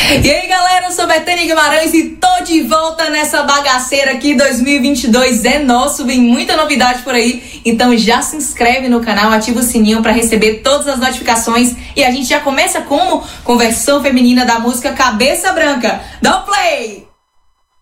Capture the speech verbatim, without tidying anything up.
E aí galera, eu sou Betânia Guimarães e tô de volta nessa bagaceira aqui. Dois mil e vinte e dois é nosso, vem muita novidade por aí. Então já se inscreve no canal, ativa o sininho pra receber todas as notificações. E a gente já começa como? Com versão feminina da música Cabeça Branca. Dá o play!